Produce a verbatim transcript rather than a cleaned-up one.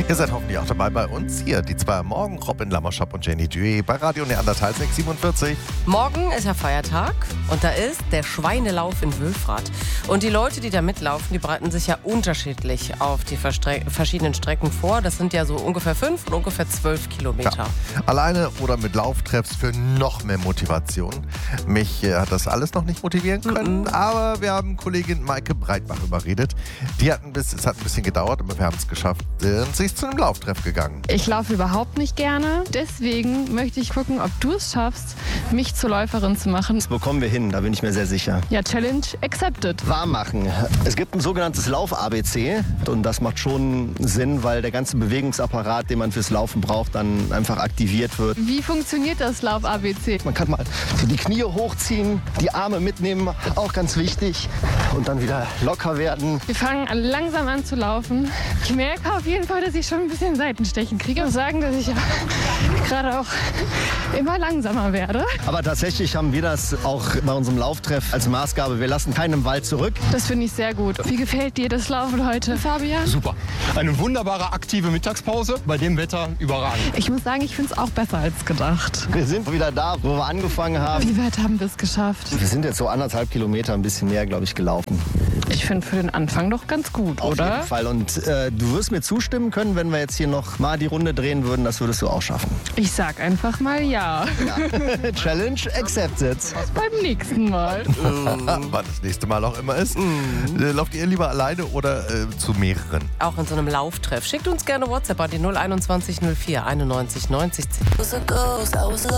Ihr seid hoffentlich auch dabei bei uns hier. Die zwei am Morgen, Robin Lammerschap und Jenny Duet bei Radio Neandertal sechs siebenundvierzig. Morgen ist ja Feiertag und da ist der Schweinelauf in Wülfrath. Und die Leute, die da mitlaufen, die bereiten sich ja unterschiedlich auf die verstre- verschiedenen Strecken vor. Das sind ja so ungefähr fünf und ungefähr zwölf Kilometer. Ja. Alleine oder mit Lauftreffs für noch mehr Motivation. Mich äh, hat das alles noch nicht motivieren können, mm-mm. aber wir haben Kollegin Maike Breitbach überredet. Die hat ein bisschen, es hat ein bisschen gedauert, aber wir haben es geschafft. Äh, sie ist zu einem Lauftreff gegangen. Ich laufe überhaupt nicht gerne. Deswegen möchte ich gucken, ob du es schaffst, mich zur Läuferin zu machen. Das bekommen wir hin, da bin ich mir sehr sicher. Ja, Challenge accepted. Warm machen. Es gibt ein sogenanntes Lauf-A B C und das macht schon Sinn, weil der ganze Bewegungsapparat, den man fürs Laufen braucht, dann einfach aktiviert wird. Wie funktioniert das Lauf-A B C? Man kann mal die Knie hochziehen, die Arme mitnehmen, auch ganz wichtig, und dann wieder locker werden. Wir fangen langsam an zu laufen. Ich merke auf jeden Fall, dass ich schon ein bisschen Seitenstechen kriege. Ich muss sagen, dass ich ja gerade auch immer langsamer werde. Aber tatsächlich haben wir das auch bei unserem Lauftreff als Maßgabe. Wir lassen keinen im Wald zurück. Das finde ich sehr gut. Wie gefällt dir das Laufen heute, Fabian? Super. Eine wunderbare aktive Mittagspause. Bei dem Wetter überragend. Ich muss sagen, ich finde es auch besser als gedacht. Wir sind wieder da, wo wir angefangen haben. Wie weit haben wir es geschafft? Wir sind jetzt so anderthalb Kilometer, ein bisschen mehr, glaube ich, gelaufen. Ich finde für den Anfang doch ganz gut, Auf oder? Auf jeden Fall. Und äh, du wirst mir zustimmen können, wenn wir jetzt hier noch mal die Runde drehen würden, das würdest du auch schaffen. Ich sag einfach mal ja. ja. Challenge accepted. Beim nächsten Mal. Wann das nächste Mal auch immer ist. Mm. Äh, lauft ihr lieber alleine oder äh, zu mehreren? Auch in so einem Lauftreff. Schickt uns gerne WhatsApp an die null einundzwanzig null vier einundneunzig neunzig zehn.